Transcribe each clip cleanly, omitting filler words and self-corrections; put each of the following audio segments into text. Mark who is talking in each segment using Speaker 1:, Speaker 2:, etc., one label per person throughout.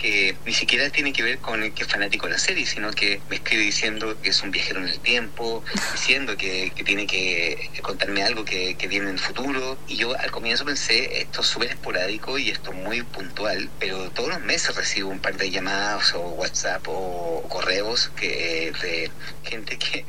Speaker 1: que ni siquiera tiene que ver con el que es fanático de la serie, sino que me escribe diciendo que es un viajero en el tiempo, diciendo que tiene que contarme algo que viene en el futuro. Y yo al comienzo pensé, esto es súper esporádico y esto es muy puntual, pero todos los meses recibo un par de llamadas o WhatsApp o correos de gente que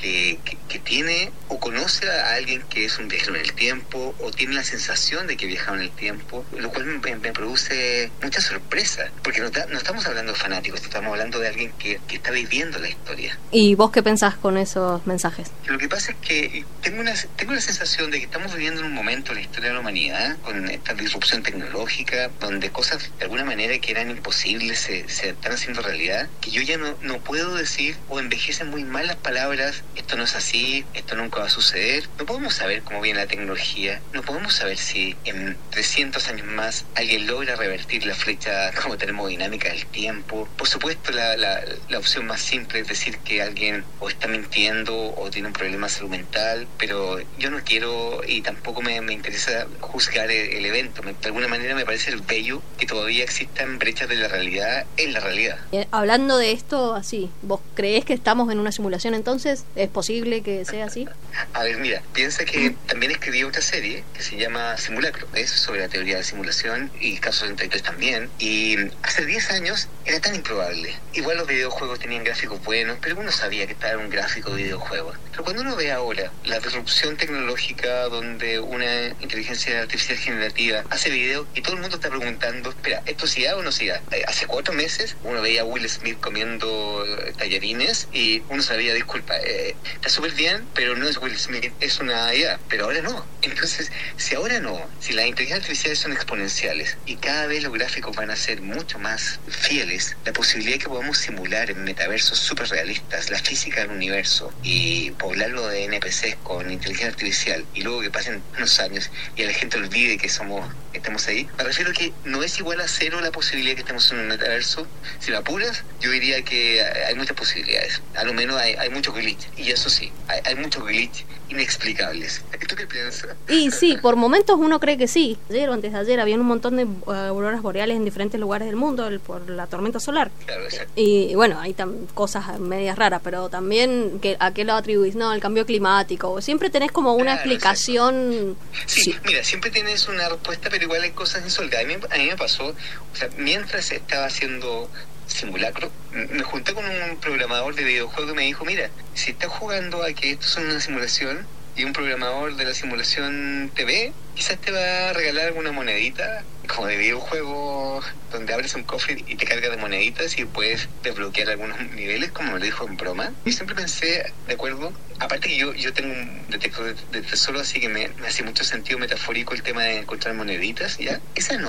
Speaker 1: tiene o conoce a alguien que es un viajero en el tiempo o tiene la sensación de que viaja en el tiempo, lo cual me produce mucha sorpresa, porque no estamos hablando de fanáticos, estamos hablando de alguien que está viviendo la historia.
Speaker 2: ¿Y vos qué pensás con esos mensajes?
Speaker 1: Lo que pasa es que tengo la sensación de que estamos viviendo en un momento de la historia de la humanidad con esta disrupción tecnológica, donde cosas de alguna manera que eran imposibles se están haciendo realidad, que yo ya no puedo decir, o envejecen muy mal las palabras, esto no es así, esto nunca va a suceder. No podemos saber cómo viene la tecnología, no podemos saber si en 300 años más alguien logra revertir la flecha como termodinámica del tiempo. Por supuesto, la opción más simple es decir que alguien o está mintiendo o tiene un problema de salud mental, pero yo no quiero y tampoco me interesa juzgar el evento. De alguna manera me parece bello que todavía existan brechas de la realidad en la realidad.
Speaker 2: Hablando de esto, así, ¿vos creés que estamos en una simulación entonces? ¿Es posible que sea así?
Speaker 1: A ver, mira, piensa que también escribí otra serie que se llama Simulacro, es sobre la teoría de simulación, y Caso 33 también, y hace 10 años era tan improbable. Igual los videojuegos tenían gráficos buenos, pero uno sabía que estaba en un gráfico de videojuegos. Pero cuando uno ve ahora la disrupción tecnológica donde una inteligencia artificial generativa hace videos y todo el mundo está preguntando, espera, ¿esto sí da o no sí da? Hace 4 meses uno veía a Will Smith comiendo tallarines y uno sabía, disculpa, está súper bien, pero no es Will Smith, es una IA, pero ahora no. Entonces, si las inteligencias artificiales son exponenciales y cada vez los gráficos van a ser mucho más fieles, la posibilidad de que podamos simular en metaversos súper realistas la física del universo y poblarlo de NPCs con inteligencia artificial y luego que pasen unos años y a la gente olvide que estamos ahí, me refiero a que no es igual a cero la posibilidad de que estemos en un metaverso. Si me apuras, yo diría que hay muchas posibilidades, a lo menos hay mucho glitch, y eso sí, hay muchos glitch inexplicables. ¿Tú qué piensas?
Speaker 2: Y sí, por momentos uno cree que sí. Ayer o antes de ayer había un montón de auroras boreales en diferentes lugares del mundo por la tormenta solar.
Speaker 1: Claro, exacto.
Speaker 2: Y bueno, hay cosas medias raras, pero también ¿a qué lo atribuís? No, el cambio climático. Siempre tenés como una explicación.
Speaker 1: Sí, mira, siempre tienes una respuesta, pero igual hay cosas insólitas. A mí me pasó, o sea, mientras estaba haciendo Simulacro, me junté con un programador de videojuegos y me dijo, mira, si estás jugando a que esto es una simulación y un programador de la simulación te ve, quizás te va a regalar alguna monedita como de videojuego donde abres un cofre y te carga de moneditas y puedes desbloquear algunos niveles, como me lo dijo en broma. Y siempre pensé, de acuerdo, aparte que yo tengo un detector de tesoro, así que me hace mucho sentido metafórico el tema de encontrar moneditas, ¿ya?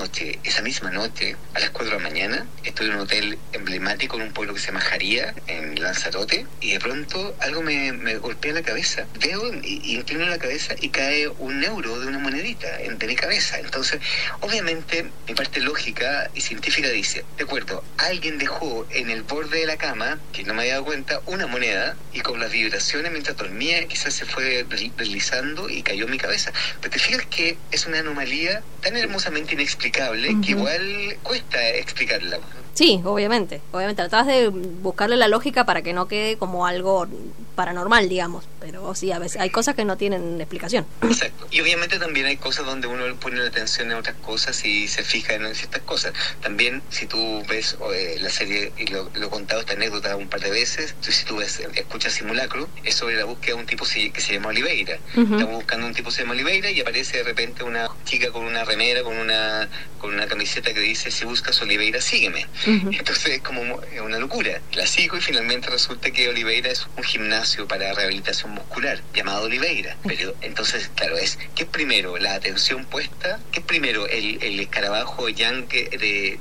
Speaker 1: Esa misma noche, a las 4 de la mañana, estoy en un hotel emblemático en un pueblo que se llama Jaría, en Lanzarote, y de pronto algo me golpea la cabeza. Veo y inclino la cabeza y cae €1 de una monedita de mi cabeza. Entonces, obviamente, mi parte lógica y científica dice, de acuerdo, alguien dejó en el borde de la cama, que no me había dado cuenta, una moneda, y con las vibraciones mientras dormía quizás se fue deslizando y cayó en mi cabeza. Pero te fijas que es una anomalía tan hermosamente inexplicable que igual cuesta explicarla.
Speaker 2: Sí, obviamente. Tratás de buscarle la lógica para que no quede como algo paranormal, digamos. Pero sí, a veces hay cosas que no tienen explicación.
Speaker 1: Exacto. Y obviamente también hay cosas donde uno pone la atención en otras cosas y se fija en ciertas cosas. También, si tú ves la serie, y lo he contado esta anécdota un par de veces, si tú escuchas Simulacro, es sobre la búsqueda de un tipo que se llama Oliveira. Estamos buscando un tipo que se llama Oliveira y aparece de repente una chica con una remera, con una camiseta que dice, si buscas Oliveira, sígueme. Entonces es como una locura. La sigo y finalmente resulta que Oliveira es un gimnasio para rehabilitación muscular llamado Oliveira. Pero entonces, claro, ¿qué es primero? ¿La atención puesta? ¿Qué es primero? ¿El escarabajo Yang de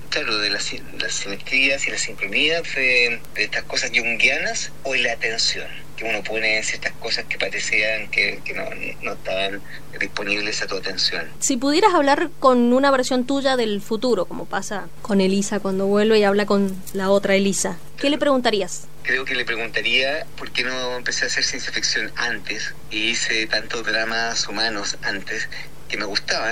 Speaker 1: las simetrías y las sincronías de estas cosas junguianas? ¿O la atención que uno pone en ciertas cosas que parecían que no estaban disponibles a tu atención?
Speaker 2: Si pudieras hablar con una versión tuya del futuro, como pasa con Elisa cuando vuelve y habla con la otra Elisa, ¿qué le preguntarías?
Speaker 1: Creo que le preguntaría por qué no empecé a hacer ciencia ficción antes y hice tantos dramas humanos antes que me gustaban,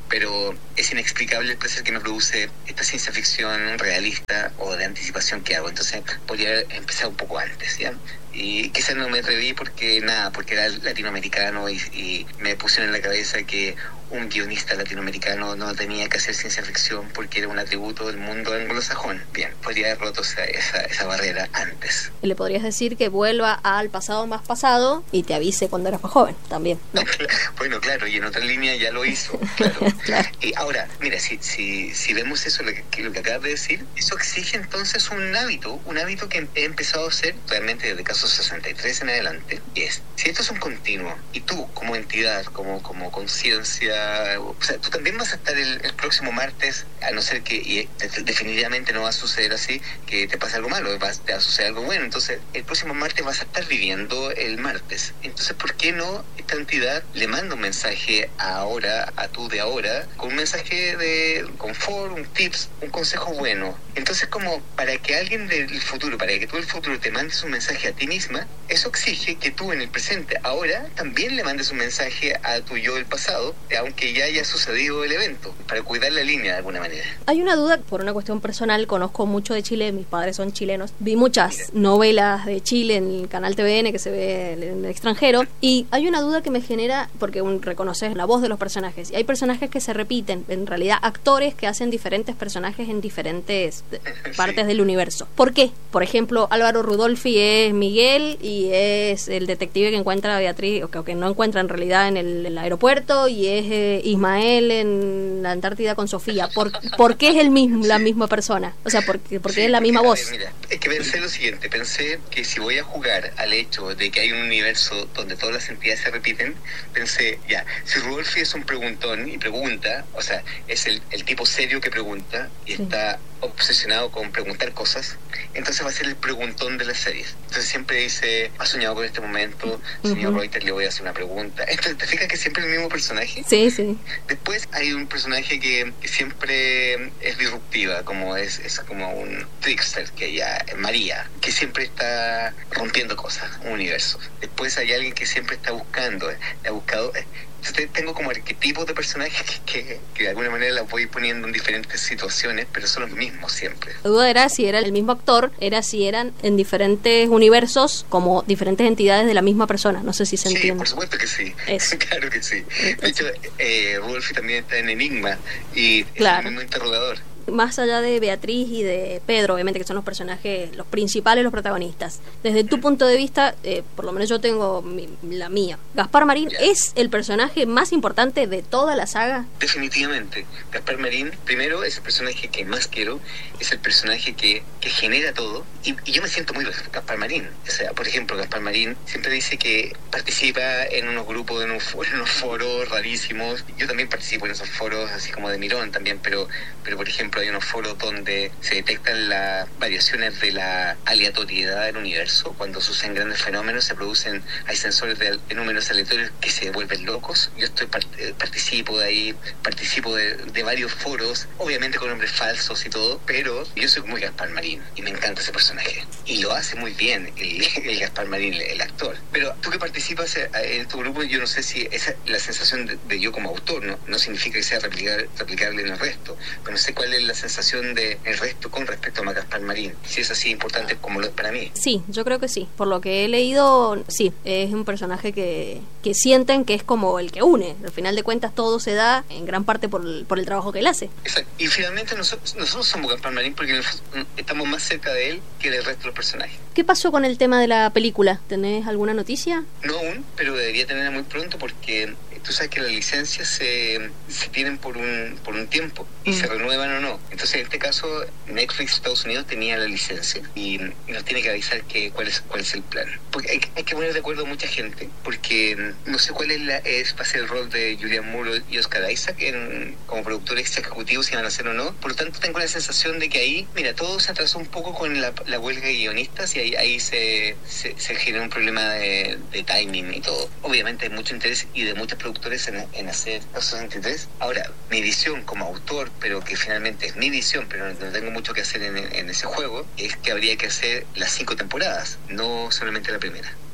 Speaker 1: pero es inexplicable el placer que me produce esta ciencia ficción realista o de anticipación que hago. Entonces podría empezar un poco antes, ¿ya? Y quizás no me atreví porque era latinoamericano y me pusieron en la cabeza que un guionista latinoamericano no tenía que hacer ciencia ficción porque era un atributo del mundo anglosajón. Bien, podría haber roto esa barrera antes.
Speaker 2: Le podrías decir que vuelva al pasado más pasado y te avise cuando eras más joven también, ¿no?
Speaker 1: Bueno, claro, y en otra línea ya lo hizo, claro.
Speaker 2: Claro.
Speaker 1: Y ahora, mira, si vemos eso, lo que acabas de decir, eso exige entonces un hábito que he empezado a hacer realmente desde caso 63 en adelante, y es, si esto es un continuo, y tú como entidad, como conciencia, o sea, tú también vas a estar el próximo martes, a no ser que, y definitivamente no va a suceder así, que te pase algo malo, te va a suceder algo bueno. Entonces, el próximo martes vas a estar viviendo el martes. Entonces, ¿por qué no esta entidad le manda un mensaje ahora, a tú de ahora, con un mensaje de confort, un tips, un consejo bueno? Entonces, como para que alguien del futuro, para que tú del futuro te mandes un mensaje a ti misma, eso exige que tú en el presente, ahora, también le mandes un mensaje a tu yo del pasado, aunque ya haya sucedido el evento, para cuidar la línea de alguna manera.
Speaker 2: Hay una duda, por una cuestión personal, conozco mucho de Chile, mis padres son chilenos, vi muchas novelas de Chile en el canal TVN que se ve en el extranjero, y hay una duda que me genera, porque reconoces la voz de los personajes, y hay personajes que se repiten, en realidad actores que hacen diferentes personajes en diferentes partes del universo. ¿Por qué? Por ejemplo, Álvaro Rudolphy es Miguel y es el detective que encuentra a Beatriz, o que no encuentra en realidad en el aeropuerto, y es Ismael en la Antártida con Sofía. ¿Por qué es la misma persona? O sea, ¿por qué es la misma voz?
Speaker 1: Mira, es que pensé lo siguiente, pensé que si voy a jugar al hecho de que hay un universo donde todas las entidades se repiten, pensé, ya, si Rudolphy es un preguntón y pregunta, o sea, es el tipo serio que pregunta y está obsesionado con preguntar cosas, entonces va a ser el preguntón de las series. Entonces siempre dice, ¿has soñado con este momento? Señor Reuter, le voy a hacer una pregunta. Entonces, ¿te fijas que siempre es el mismo personaje?
Speaker 2: Sí, sí.
Speaker 1: Después hay un personaje que siempre es disruptiva, como es como un trickster, que ella es María, que siempre está rompiendo cosas, un universo. Después hay alguien que siempre está buscando, ha buscado. Entonces tengo como arquetipos de personajes que de alguna manera las voy poniendo en diferentes situaciones, pero son los mismos siempre.
Speaker 2: La duda era si era el mismo actor, era si eran en diferentes universos como diferentes entidades de la misma persona. No sé si se entiende.
Speaker 1: Sí, por supuesto que sí. Claro que sí. De hecho, Rudolphy también está en Enigma y
Speaker 2: claro.
Speaker 1: Es el mismo interrogador.
Speaker 2: Más allá de Beatriz y de Pedro, obviamente, que son los personajes, los principales, los protagonistas, desde tu punto de vista, por lo menos yo tengo la mía, ¿Gaspar Marín es el personaje más importante de toda la saga?
Speaker 1: Definitivamente. Gaspar Marín, primero, es el personaje que más quiero, es el personaje que genera todo, y yo me siento muy Gaspar Marín. O sea, por ejemplo, Gaspar Marín siempre dice que participa en unos grupos, en unos foros rarísimos. Yo también participo en esos foros, así como de Mirón también, pero por ejemplo, hay unos foros donde se detectan las variaciones de la aleatoriedad del universo. Cuando suceden grandes fenómenos, hay sensores de números aleatorios que se vuelven locos. Yo participo de ahí, participo de varios foros, obviamente con nombres falsos y todo, pero yo soy muy Gaspar Marín y me encanta ese personaje. Y lo hace muy bien el Gaspar Marín, el actor. Pero tú que participas en estos grupos, yo no sé si esa la sensación de yo como autor, no significa que sea replicable en el resto, pero no sé cuál es la sensación del resto con respecto a Gaspar Marín, si es así importante como lo es para mí.
Speaker 2: Sí, yo creo que sí, por lo que he leído, sí, es un personaje que sienten que es como el que une, al final de cuentas todo se da en gran parte por el trabajo que él hace.
Speaker 1: Exacto. Y finalmente nosotros somos Gaspar Marín porque estamos más cerca de él que del resto de los personajes.
Speaker 2: ¿Qué pasó con el tema de la película? ¿Tenés alguna noticia?
Speaker 1: No aún, pero debería tenerla muy pronto porque tú sabes que las licencias se tienen por un tiempo y se renuevan o no. Entonces, en este caso, Netflix Estados Unidos tenía la licencia y nos tiene que avisar cuál es el plan. Porque hay que poner de acuerdo a mucha gente, porque no sé cuál va a ser el rol de Julianne Moore y Oscar Isaac como productores ejecutivos, si van a hacer o no. Por lo tanto, tengo la sensación de que ahí, mira, todo se atrasó un poco con la huelga de guionistas y ahí se generó un problema de timing y todo. Obviamente hay mucho interés y de muchos productores en hacer los 63. Ahora, mi visión como autor, pero que finalmente es mi visión, pero no tengo mucho que hacer en ese juego, es que habría que hacer las 5 temporadas, no solamente la primera.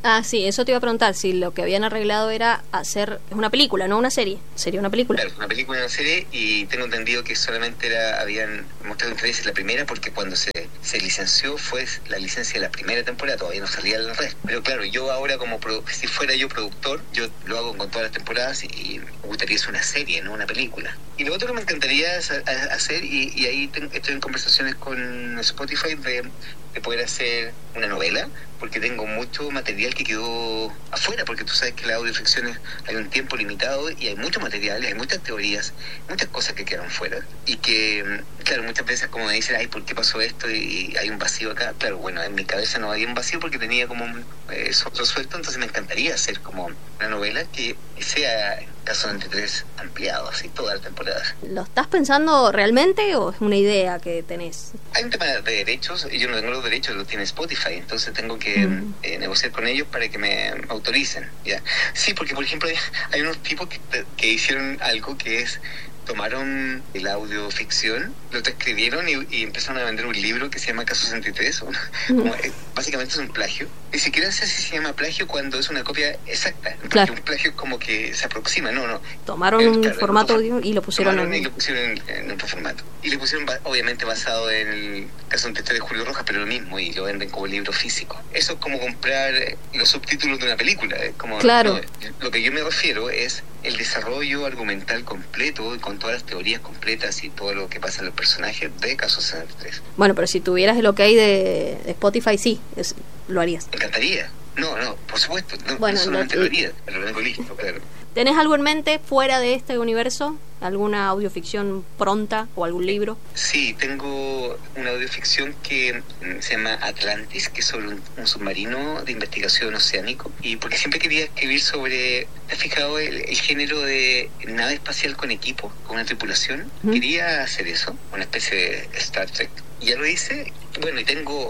Speaker 2: Ah, sí, eso te iba a preguntar, si lo que habían arreglado era hacer, es una película, no una serie, sería una película.
Speaker 1: Claro, una película y una serie, y tengo entendido que solamente habían mostrado interés en la primera, porque cuando se licenció fue la licencia de la primera temporada, todavía no salía el resto. Pero claro, yo ahora si fuera yo productor, yo lo hago con todas las temporadas y me gustaría hacer una serie, no una película. Y lo otro que me encantaría hacer, y ahí estoy en conversaciones con Spotify de poder hacer una novela, porque tengo mucho material que quedó afuera, porque tú sabes que la audioficción hay un tiempo limitado y hay mucho material, hay muchas teorías, muchas cosas que quedaron fuera, y que, claro, muchas veces como me dicen, ay, ¿por qué pasó esto? Y hay un vacío acá. Claro, bueno, en mi cabeza no había un vacío porque tenía como otro suelto, entonces me encantaría hacer como una novela que sea Caso 93 ampliado, así toda la temporada.
Speaker 2: ¿Lo estás pensando realmente o es una idea que tenés?
Speaker 1: Hay un tema de derechos, y yo no tengo los derechos, los tiene Spotify, entonces tengo que negociar con ellos para que me autoricen, ¿ya? Sí, porque por ejemplo hay unos tipos que hicieron algo que es, tomaron el audioficción, lo transcribieron y empezaron a vender un libro que se llama Caso 63. Básicamente es un plagio. Ni siquiera sé si se llama plagio cuando es una copia exacta.
Speaker 2: Claro.
Speaker 1: Un plagio es como que se aproxima, no.
Speaker 2: Tomaron un formato audio y lo pusieron
Speaker 1: en otro formato. Y le pusieron, obviamente, basado en el Caso 63 de Julio Rojas, pero lo mismo, y lo venden como libro físico. Eso es como comprar los subtítulos de una película. Como,
Speaker 2: claro.
Speaker 1: No, lo que yo me refiero es el desarrollo argumental completo, con todas las teorías completas y todo lo que pasa en los personajes de Caso 63.
Speaker 2: Bueno, pero si tuvieras el ok de Spotify, sí, lo harías.
Speaker 1: Me encantaría. No, por supuesto.
Speaker 2: Bueno,
Speaker 1: no solamente lo haría, pero lo tengo listo, claro.
Speaker 2: ¿Tenés algo en mente fuera de este universo? ¿Alguna audioficción pronta o algún libro?
Speaker 1: Sí, tengo una audioficción que se llama Atlantis, que es sobre un submarino de investigación oceánico. Y porque siempre quería escribir sobre, ¿te has fijado el género de nave espacial con equipo, con una tripulación? Quería hacer eso, una especie de Star Trek. Y ya lo hice. Bueno, y tengo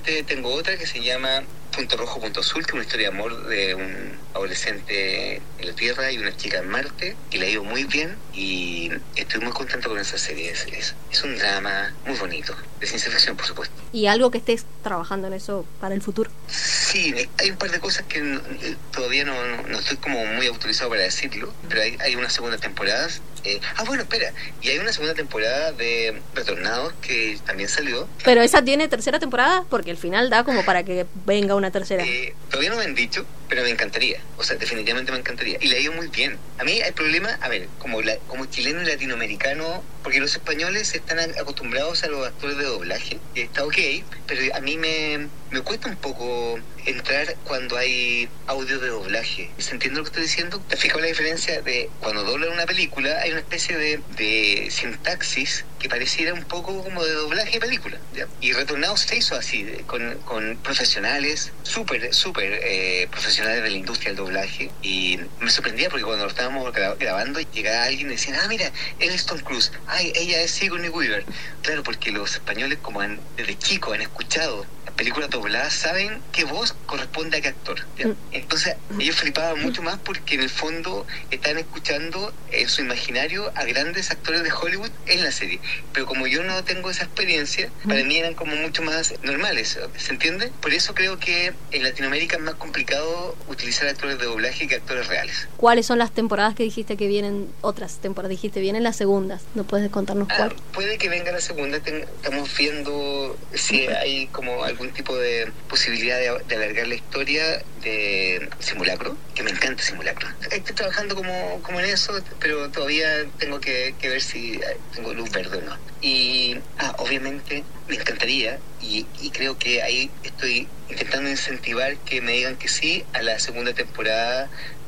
Speaker 1: otra que se llama Punto Rojo, Punto Azul, que es una historia de amor de un adolescente en la Tierra y una chica en Marte, que le ha ido muy bien y estoy muy contento con esa serie. Es un drama muy bonito, de ciencia ficción, por supuesto.
Speaker 2: ¿Y algo que estés trabajando en eso para el futuro?
Speaker 1: Sí, hay un par de cosas que todavía no estoy como muy autorizado para decirlo, pero hay una segunda temporada. Bueno, espera, y hay una segunda temporada de Retornados que también salió.
Speaker 2: ¿Pero esa tiene tercera temporada? Porque el final da como para que venga una tercera.
Speaker 1: Todavía no me han dicho, pero me encantaría. O sea, definitivamente me encantaría. Y le ha ido muy bien. A mí el problema, a ver, como chileno y latinoamericano, porque los españoles están acostumbrados a los actores de doblaje, y está ok, pero a mí me cuesta un poco entrar cuando hay audio de doblaje. ¿Se entiende lo que estoy diciendo? ¿Te has fijado la diferencia de cuando doblan una película? Hay una especie de sintaxis que pareciera un poco como de doblaje de película, ¿ya? Y Retornados se hizo así, con profesionales, súper profesionales de la industria del doblaje, y me sorprendía porque cuando lo estábamos grabando llegaba alguien y decía, mira, él es Tom Cruise, ella es Sigourney Weaver. Claro, porque los españoles, como desde chicos han escuchado las películas dobladas, saben qué voz corresponde a qué actor, ¿ya? Entonces ellos flipaban mucho más porque en el fondo estaban escuchando en su imaginario a grandes actores de Hollywood en la serie, pero como yo no tengo esa experiencia, para mí eran como mucho más normales, ¿se entiende? Por eso creo que en Latinoamérica es más complicado utilizar actores de doblaje que actores reales.
Speaker 2: ¿Cuáles son las temporadas que dijiste que vienen? Otras temporadas dijiste, vienen las segundas, ¿no puedes contarnos cuál?
Speaker 1: Puede que venga la segunda, estamos viendo si hay como algún tipo de posibilidad de alargar la historia de Simulacro, que me encanta Simulacro. Estoy trabajando como en eso, pero todavía tengo que ver si tengo luz verde o no. Y obviamente me encantaría, y creo que ahí estoy intentando incentivar que me digan que sí a la segunda temporada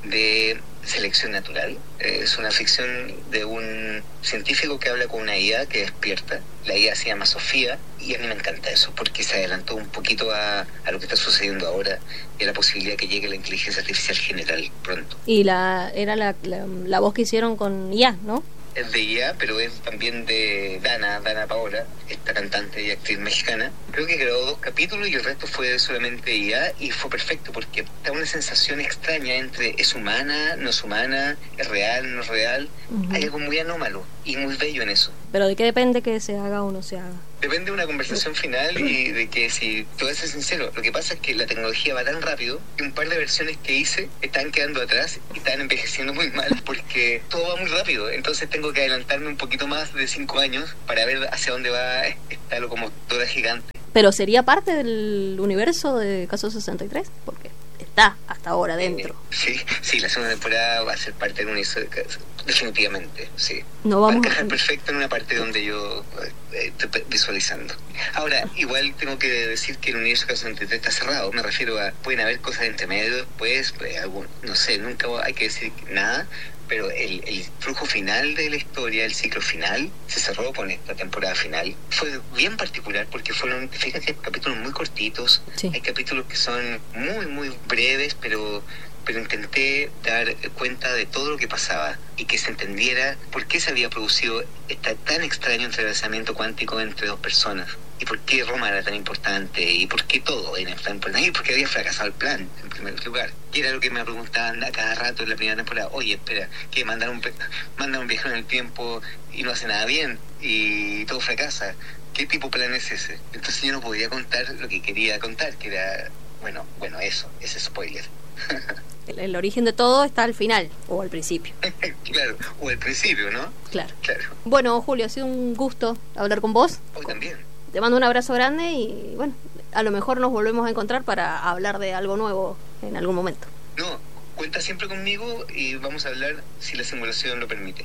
Speaker 1: de Selección Natural. Es una ficción de un científico que habla con una IA que despierta. La IA se llama Sofía, y a mí me encanta eso porque se adelantó un poquito a lo que está sucediendo ahora, y a la posibilidad que llegue la inteligencia artificial general pronto.
Speaker 2: Y era la voz que hicieron con IA, ¿no?
Speaker 1: Es de IA, pero es también de Dana Paola, esta cantante y actriz mexicana. Creo que grabó 2 capítulos y el resto fue solamente IA, y fue perfecto porque da una sensación extraña entre es humana, no es humana, es real, no es real. Hay algo muy anómalo y muy bello en eso.
Speaker 2: ¿Pero de qué depende que se haga o no se haga?
Speaker 1: Depende de una conversación final y de que, si te voy a ser sincero, lo que pasa es que la tecnología va tan rápido que un par de versiones que hice están quedando atrás y están envejeciendo muy mal porque todo va muy rápido. Entonces tengo que adelantarme un poquito más de 5 años para ver hacia dónde va esta locomotora gigante.
Speaker 2: Pero sería parte del universo de Caso 63, porque está hasta ahora dentro.
Speaker 1: Sí, la segunda temporada va a ser parte del universo de Caso, definitivamente, sí.
Speaker 2: No
Speaker 1: va a
Speaker 2: vamos
Speaker 1: encajar perfecto en una parte donde yo estoy visualizando. Ahora, igual tengo que decir que el universo de Caso 63 está cerrado. Me refiero a, pueden haber cosas entre medio después, no sé, nunca hay que decir nada. Pero el flujo final de la historia, el ciclo final, se cerró con esta temporada final. Fue bien particular porque fueron, fíjense, capítulos muy cortitos. Sí. Hay capítulos que son muy, muy breves, pero intenté dar cuenta de todo lo que pasaba y que se entendiera por qué se había producido este tan extraño entrelazamiento cuántico entre dos personas. Y por qué Roma era tan importante, y por qué todo era tan importante, y por qué había fracasado el plan, en primer lugar. Y era lo que me preguntaban a cada rato en la primera temporada. Oye, espera, que mandan un viajero en el tiempo y no hace nada bien, y todo fracasa. ¿Qué tipo de plan es ese? Entonces yo no podía contar lo que quería contar, que era, bueno, eso, ese spoiler.
Speaker 2: El origen de todo está al final, o al principio.
Speaker 1: Claro, o al principio, ¿no?
Speaker 2: Claro. Bueno, Julio, ha sido un gusto hablar con vos.
Speaker 1: Hoy también.
Speaker 2: Te mando un abrazo grande y, bueno, a lo mejor nos volvemos a encontrar para hablar de algo nuevo en algún momento.
Speaker 1: No, cuenta siempre conmigo y vamos a hablar si la simulación lo permite.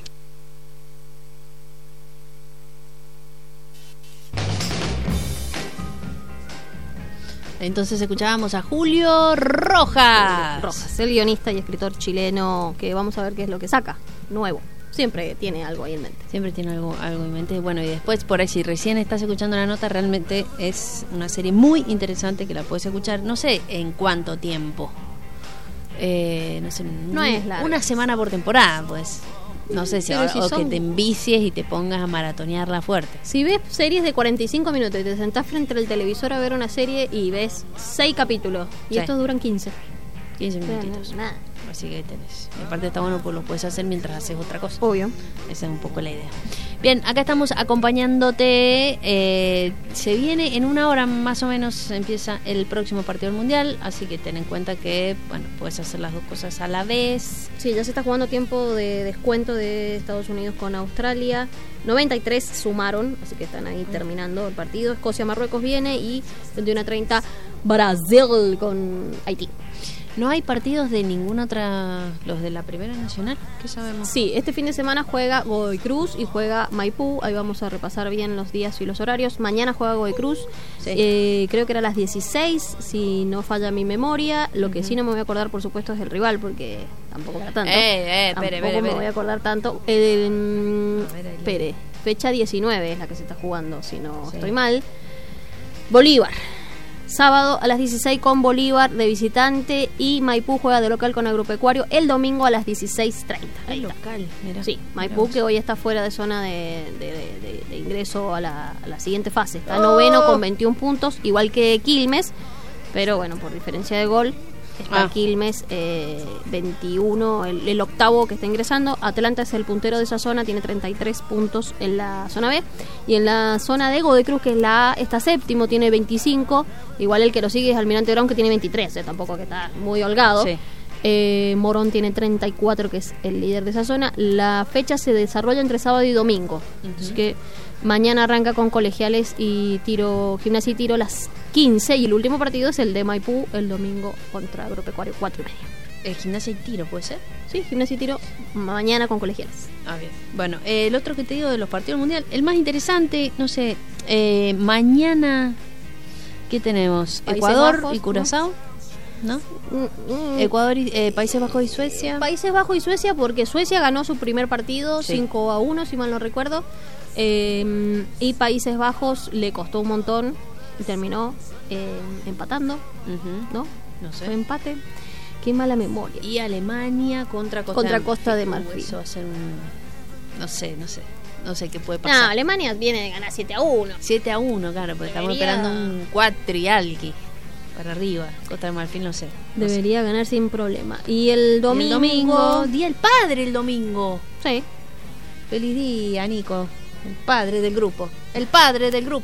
Speaker 3: Entonces escuchábamos a Julio Rojas.
Speaker 2: Rojas, el guionista y escritor chileno, que vamos a ver qué es lo que saca nuevo. Siempre tiene algo ahí en mente.
Speaker 3: Siempre tiene algo en mente. Bueno, y después, por ahí, si recién estás escuchando la nota, realmente es una serie muy interesante que la puedes escuchar, no sé en cuánto tiempo. No sé,
Speaker 2: no es larga.
Speaker 3: Una semana por temporada, pues. No sé si que te envicies y te pongas a maratonearla fuerte.
Speaker 2: Si ves series de 45 minutos y te sentás frente al televisor a ver una serie y ves 6 capítulos y estos duran 15
Speaker 3: minutitos.
Speaker 2: Nada.
Speaker 3: Así que tenés. Y aparte está bueno, pues lo puedes hacer mientras haces otra cosa.
Speaker 2: Obvio.
Speaker 3: Esa es un poco la idea. Bien, acá estamos acompañándote. Se viene en 1 hora más o menos, empieza el próximo partido del Mundial. Así que ten en cuenta que, bueno, puedes hacer las dos cosas a la vez.
Speaker 2: Sí, ya se está jugando tiempo de descuento de Estados Unidos con Australia. 93 sumaron, así que están ahí terminando el partido. Escocia-Marruecos viene y 21:30 Brasil con Haití.
Speaker 3: ¿No hay partidos de ninguna otra, los de la Primera Nacional? ¿Qué sabemos?
Speaker 2: Sí, este fin de semana juega Godoy Cruz y juega Maipú. Ahí vamos a repasar bien los días y los horarios. Mañana juega Godoy Cruz. Sí. Creo que era a las 16, si no falla mi memoria. Lo que sí no me voy a acordar, por supuesto, es el rival, porque tampoco era tanto.
Speaker 3: Espere.
Speaker 2: Me voy a acordar tanto. Fecha 19 es la que se está jugando, si no estoy mal. Bolívar. Sábado a las 16 con Bolívar de visitante y Maipú juega de local con Agropecuario el domingo a las 16:30.
Speaker 3: El local, mira.
Speaker 2: Sí, Maipú que hoy está fuera de zona de ingreso a la siguiente fase. Está noveno con 21 puntos, igual que Quilmes, pero bueno, por diferencia de gol está Quilmes 21, el octavo que está ingresando. Atlanta es el puntero de esa zona, tiene 33 puntos en la zona B. Y en la zona de Godoy Cruz, que es la A, está séptimo, tiene 25. Igual el que lo sigue es Almirante Brown, que tiene 23, tampoco que está muy holgado. Sí. Morón tiene 34, que es el líder de esa zona. La fecha se desarrolla entre sábado y domingo. Así que mañana arranca con Colegiales y Gimnasia y Tiro las 15. Y el último partido es el de Maipú el domingo contra Agropecuario, 4:30.
Speaker 3: Gimnasia y Tiro, ¿puede ser?
Speaker 2: Sí, Gimnasia y Tiro mañana con Colegiales.
Speaker 3: Bien. Bueno, el otro que te digo de los partidos del Mundial, el más interesante, no sé, mañana, ¿qué tenemos?
Speaker 2: Países
Speaker 3: Ecuador
Speaker 2: Bajos,
Speaker 3: y Curazao, ¿no? Ecuador y Países Bajos y Suecia.
Speaker 2: Países Bajos y Suecia, porque Suecia ganó su primer partido 5-1, si mal no recuerdo. Y Países Bajos le costó un montón y terminó empatando, ¿no?
Speaker 3: No sé.
Speaker 2: Fue empate. Qué mala memoria.
Speaker 3: Y Alemania contra Costa
Speaker 2: de Marfil.
Speaker 3: Eso va a ser no sé qué puede pasar.
Speaker 2: No, Alemania viene de ganar 7-1.
Speaker 3: 7-1, claro, porque estamos esperando un 4 y algo para arriba. Costa de Marfil, no sé.
Speaker 2: Debería ganar sin problema. Y el domingo,
Speaker 3: Día del Padre el domingo.
Speaker 2: Sí.
Speaker 3: Feliz día, Nico. El padre del grupo.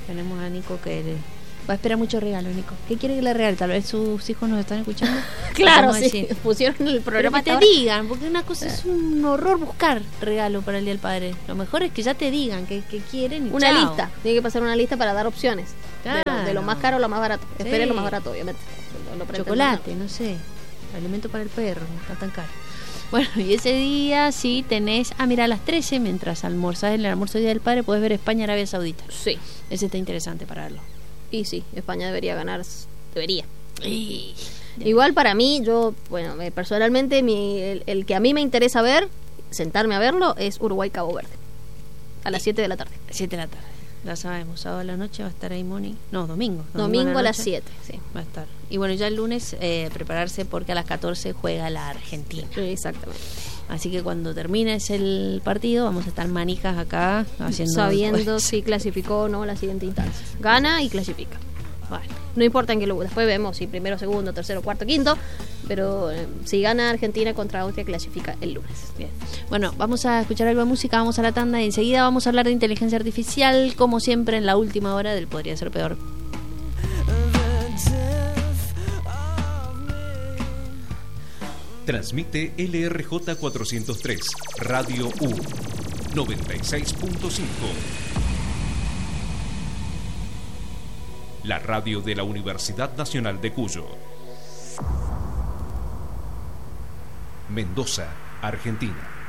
Speaker 3: Tenemos a Nico que va a esperar mucho regalo, Nico. ¿Qué quiere que le regale? Tal vez sus hijos nos están escuchando.
Speaker 2: Claro, sí. Pusieron el programa.
Speaker 3: Pero que te digan, porque una cosa es un horror buscar regalo para el Día del Padre. Lo mejor es que ya te digan que quieren y
Speaker 2: una
Speaker 3: chao.
Speaker 2: lista. Tiene que pasar una lista para dar opciones.
Speaker 3: Claro.
Speaker 2: De lo más caro a lo más barato.
Speaker 3: Sí.
Speaker 2: Esperen lo más barato, obviamente.
Speaker 3: Chocolate, no sé. Alimento para el perro, no está tan caro. Bueno, y ese día sí tenés... mira, a las 13, mientras almorzás en el almuerzo del Día del Padre, podés ver España-Arabia Saudita.
Speaker 2: Sí.
Speaker 3: Ese está interesante para verlo.
Speaker 2: Y sí, España debería ganar. Debería. Igual para mí, yo, bueno, personalmente, el que a mí me interesa ver, sentarme a verlo, es Uruguay-Cabo Verde. A las 7 de la tarde.
Speaker 3: 7 de la tarde. Ya sabemos, sábado a la noche va a estar ahí Moni. No, domingo.
Speaker 2: Domingo a las 7, sí.
Speaker 3: Va a estar. Y bueno, ya el lunes prepararse porque a las 14 juega la Argentina.
Speaker 2: Exactamente.
Speaker 3: Así que cuando termines el partido vamos a estar manijas acá haciendo...
Speaker 2: Sabiendo si clasificó o no la siguiente instancia. Gana y clasifica. Bueno, no importa en qué lugar. Después vemos si primero, segundo, tercero, cuarto, quinto. Pero si gana Argentina contra Austria, clasifica el lunes.
Speaker 3: Bien. Bueno, vamos a escuchar algo de música, vamos a la tanda y enseguida vamos a hablar de inteligencia artificial, como siempre en la última hora del Podría Ser Peor.
Speaker 4: Transmite LRJ 403, Radio U, 96.5. La radio de la Universidad Nacional de Cuyo. Mendoza, Argentina.